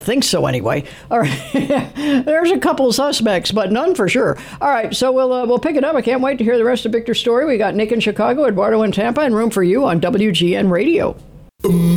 think so anyway. All right. There's a couple of suspects, but none for sure. All right, so we'll pick it up. I can't wait to hear the rest of Victor's story. We got Nick in Chicago, Eduardo in Tampa, and room for you on WGN Radio.